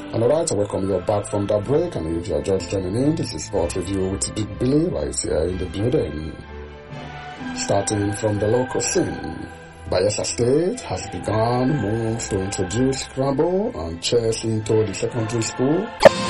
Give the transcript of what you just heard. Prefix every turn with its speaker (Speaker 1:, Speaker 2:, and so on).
Speaker 1: And alright, I welcome you back from that break, and if you are just joining in, this is Sport Review with Big Billy right here in the building. Starting from the local scene, Bayelsa State has begun moves to introduce scramble and chess into the secondary school.